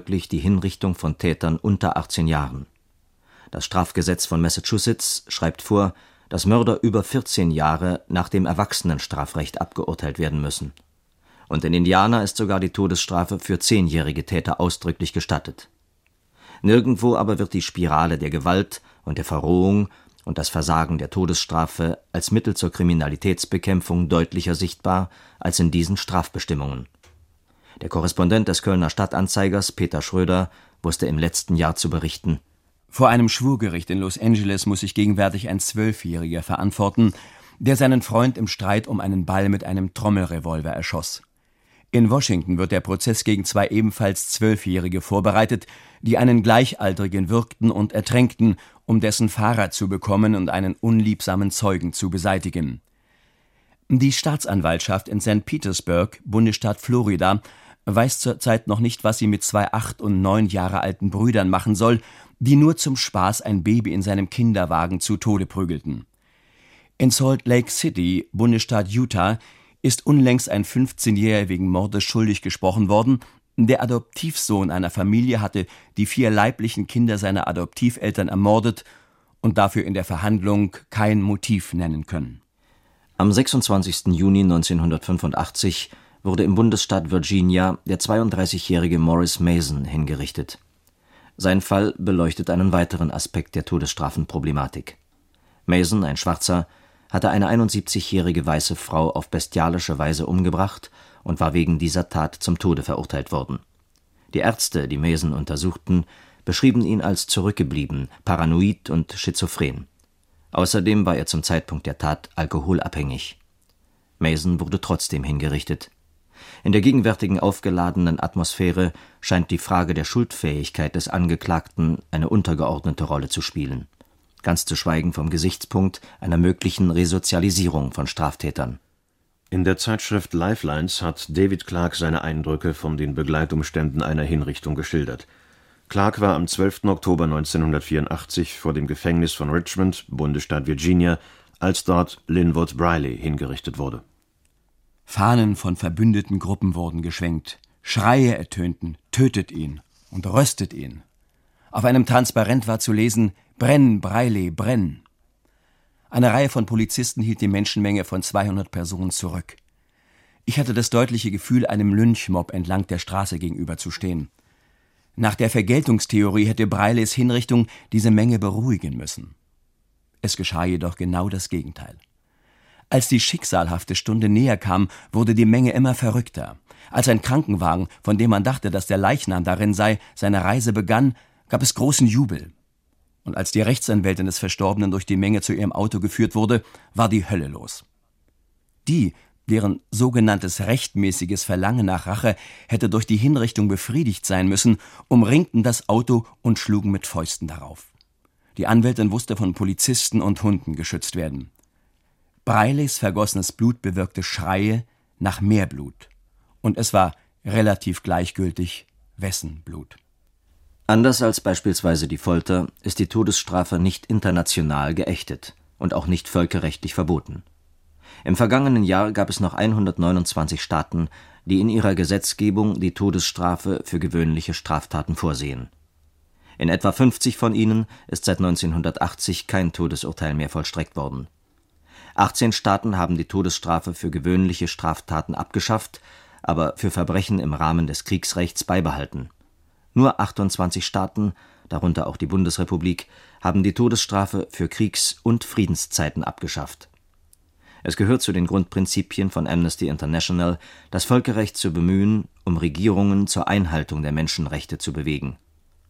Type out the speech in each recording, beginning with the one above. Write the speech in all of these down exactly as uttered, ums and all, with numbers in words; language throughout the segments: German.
ausdrücklich die Hinrichtung von Tätern unter achtzehn Jahren. Das Strafgesetz von Massachusetts schreibt vor, dass Mörder über vierzehn Jahre nach dem Erwachsenenstrafrecht abgeurteilt werden müssen. Und in Indiana ist sogar die Todesstrafe für zehnjährige Täter ausdrücklich gestattet. Nirgendwo aber wird die Spirale der Gewalt und der Verrohung und das Versagen der Todesstrafe als Mittel zur Kriminalitätsbekämpfung deutlicher sichtbar als in diesen Strafbestimmungen. Der Korrespondent des Kölner Stadtanzeigers, Peter Schröder, wusste im letzten Jahr zu berichten: Vor einem Schwurgericht in Los Angeles muss sich gegenwärtig ein Zwölfjähriger verantworten, der seinen Freund im Streit um einen Ball mit einem Trommelrevolver erschoss. In Washington wird der Prozess gegen zwei ebenfalls Zwölfjährige vorbereitet, die einen Gleichaltrigen würgten und ertränkten, um dessen Fahrrad zu bekommen und einen unliebsamen Zeugen zu beseitigen. Die Staatsanwaltschaft in Sankt Petersburg, Bundesstaat Florida, weiß zurzeit noch nicht, was sie mit zwei acht und neun Jahre alten Brüdern machen soll, die nur zum Spaß ein Baby in seinem Kinderwagen zu Tode prügelten. In Salt Lake City, Bundesstaat Utah, ist unlängst ein fünfzehnjähriger wegen Mordes schuldig gesprochen worden. Der Adoptivsohn einer Familie hatte die vier leiblichen Kinder seiner Adoptiveltern ermordet und dafür in der Verhandlung kein Motiv nennen können. Am sechsundzwanzigsten Juni neunzehnhundertfünfundachtzig wurde im Bundesstaat Virginia der zweiunddreißigjährige Morris Mason hingerichtet. Sein Fall beleuchtet einen weiteren Aspekt der Todesstrafenproblematik. Mason, ein Schwarzer, hatte eine einundsiebzigjährige weiße Frau auf bestialische Weise umgebracht und war wegen dieser Tat zum Tode verurteilt worden. Die Ärzte, die Mason untersuchten, beschrieben ihn als zurückgeblieben, paranoid und schizophren. Außerdem war er zum Zeitpunkt der Tat alkoholabhängig. Mason wurde trotzdem hingerichtet. In der gegenwärtigen aufgeladenen Atmosphäre scheint die Frage der Schuldfähigkeit des Angeklagten eine untergeordnete Rolle zu spielen. Ganz zu schweigen vom Gesichtspunkt einer möglichen Resozialisierung von Straftätern. In der Zeitschrift Lifelines hat David Clark seine Eindrücke von den Begleitumständen einer Hinrichtung geschildert. Clark war am zwölften Oktober neunzehnhundertvierundachtzig vor dem Gefängnis von Richmond, Bundesstaat Virginia, als dort Linwood Briley hingerichtet wurde. Fahnen von verbündeten Gruppen wurden geschwenkt, Schreie ertönten, tötet ihn und röstet ihn. Auf einem Transparent war zu lesen: Brenn, Briley, brenn. Eine Reihe von Polizisten hielt die Menschenmenge von zweihundert Personen zurück. Ich hatte das deutliche Gefühl, einem Lynchmob entlang der Straße gegenüber zu stehen. Nach der Vergeltungstheorie hätte Brileys Hinrichtung diese Menge beruhigen müssen. Es geschah jedoch genau das Gegenteil. Als die schicksalhafte Stunde näher kam, wurde die Menge immer verrückter. Als ein Krankenwagen, von dem man dachte, dass der Leichnam darin sei, seine Reise begann, gab es großen Jubel. Und als die Rechtsanwältin des Verstorbenen durch die Menge zu ihrem Auto geführt wurde, war die Hölle los. Die, deren sogenanntes rechtmäßiges Verlangen nach Rache hätte durch die Hinrichtung befriedigt sein müssen, umringten das Auto und schlugen mit Fäusten darauf. Die Anwältin musste von Polizisten und Hunden geschützt werden. Brileys vergossenes Blut bewirkte Schreie nach mehr Blut. Und es war relativ gleichgültig, wessen Blut. Anders als beispielsweise die Folter ist die Todesstrafe nicht international geächtet und auch nicht völkerrechtlich verboten. Im vergangenen Jahr gab es noch hundertneunundzwanzig Staaten, die in ihrer Gesetzgebung die Todesstrafe für gewöhnliche Straftaten vorsehen. In etwa fünfzig von ihnen ist seit neunzehnhundertachtzig kein Todesurteil mehr vollstreckt worden. achtzehn Staaten haben die Todesstrafe für gewöhnliche Straftaten abgeschafft, aber für Verbrechen im Rahmen des Kriegsrechts beibehalten. Nur achtundzwanzig Staaten, darunter auch die Bundesrepublik, haben die Todesstrafe für Kriegs- und Friedenszeiten abgeschafft. Es gehört zu den Grundprinzipien von Amnesty International, das Völkerrecht zu bemühen, um Regierungen zur Einhaltung der Menschenrechte zu bewegen.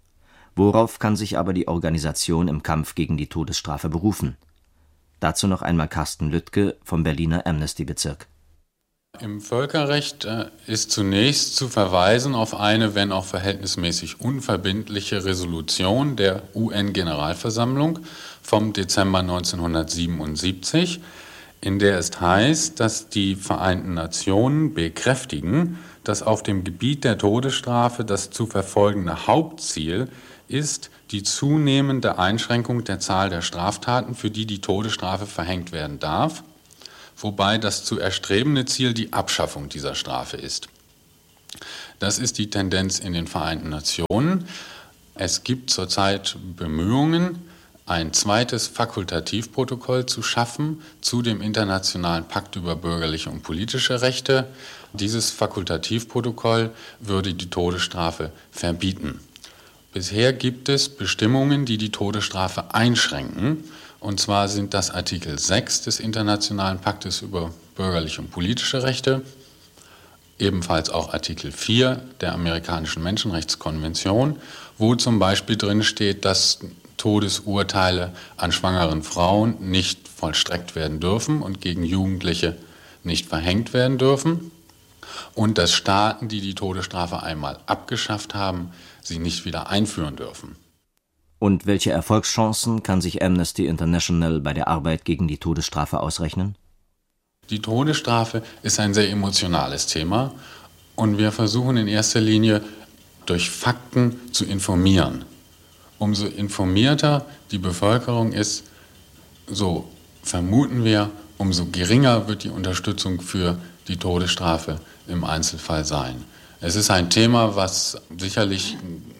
Worauf kann sich aber die Organisation im Kampf gegen die Todesstrafe berufen? Dazu noch einmal Carsten Lüttke vom Berliner Amnesty-Bezirk. Im Völkerrecht äh, ist zunächst zu verweisen auf eine, wenn auch verhältnismäßig unverbindliche Resolution der U N-Generalversammlung vom Dezember neunzehnhundertsiebenundsiebzig, in der es heißt, dass die Vereinten Nationen bekräftigen, dass auf dem Gebiet der Todesstrafe das zu verfolgende Hauptziel ist die zunehmende Einschränkung der Zahl der Straftaten, für die die Todesstrafe verhängt werden darf, wobei das zu erstrebende Ziel die Abschaffung dieser Strafe ist. Das ist die Tendenz in den Vereinten Nationen. Es gibt zurzeit Bemühungen, ein zweites Fakultativprotokoll zu schaffen zu dem Internationalen Pakt über bürgerliche und politische Rechte. Dieses Fakultativprotokoll würde die Todesstrafe verbieten. Bisher gibt es Bestimmungen, die die Todesstrafe einschränken. Und zwar sind das Artikel sechs des Internationalen Paktes über bürgerliche und politische Rechte, ebenfalls auch Artikel vier der amerikanischen Menschenrechtskonvention, wo zum Beispiel drin steht, dass Todesurteile an schwangeren Frauen nicht vollstreckt werden dürfen und gegen Jugendliche nicht verhängt werden dürfen und dass Staaten, die die Todesstrafe einmal abgeschafft haben, sie nicht wieder einführen dürfen. Und welche Erfolgschancen kann sich Amnesty International bei der Arbeit gegen die Todesstrafe ausrechnen? Die Todesstrafe ist ein sehr emotionales Thema und wir versuchen in erster Linie durch Fakten zu informieren. Umso informierter die Bevölkerung ist, so vermuten wir, umso geringer wird die Unterstützung für die Todesstrafe im Einzelfall sein. Es ist ein Thema, was sicherlich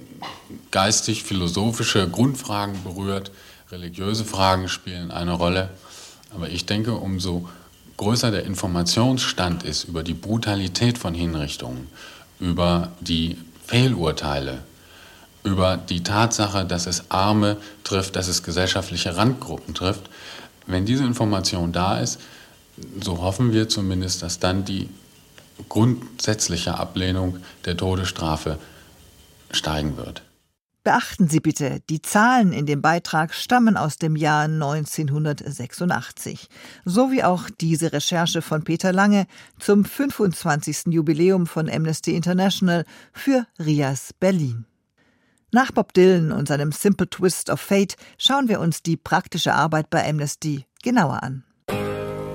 geistig-philosophische Grundfragen berührt, religiöse Fragen spielen eine Rolle, aber ich denke, umso größer der Informationsstand ist über die Brutalität von Hinrichtungen, über die Fehlurteile, über die Tatsache, dass es Arme trifft, dass es gesellschaftliche Randgruppen trifft. Wenn diese Information da ist, so hoffen wir zumindest, dass dann die grundsätzliche Ablehnung der Todesstrafe steigen wird. Beachten Sie bitte, die Zahlen in dem Beitrag stammen aus dem Jahr neunzehnhundertsechsundachtzig, so wie auch diese Recherche von Peter Lange zum fünfundzwanzigsten Jubiläum von Amnesty International für R I A S Berlin. Nach Bob Dylan und seinem Simple Twist of Fate schauen wir uns die praktische Arbeit bei Amnesty genauer an.